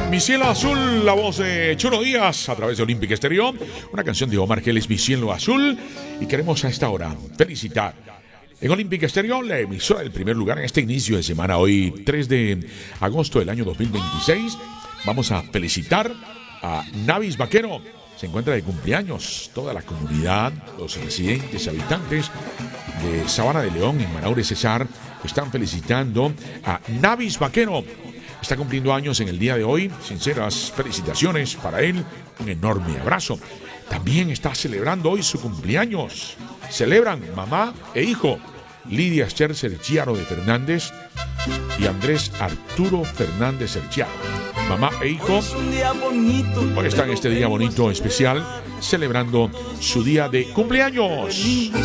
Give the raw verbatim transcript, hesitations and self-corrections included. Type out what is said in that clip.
Mi cielo azul, la voz de Chulo Díaz a través de Olímpica Estéreo, una canción de Omar Geles, Mi cielo azul, y queremos a esta hora felicitar en Olímpica Estéreo, la emisora del primer lugar en este inicio de semana, hoy tres de agosto del año dos mil veintiséis. Vamos a felicitar a Navis Vaquero. Se encuentra de cumpleaños toda la comunidad, los residentes, habitantes de Sabana de León, en Manaure, Cesar, están felicitando a Navis Vaquero. Está cumpliendo años en el día de hoy. Sinceras felicitaciones para él. Un enorme abrazo. También está celebrando hoy su cumpleaños. Celebran mamá e hijo. Lidia Esther Serchiaro de Fernández y Andrés Arturo Fernández Serchiaro. Mamá e hijo hoy están en este día bonito especial celebrando su día de cumpleaños.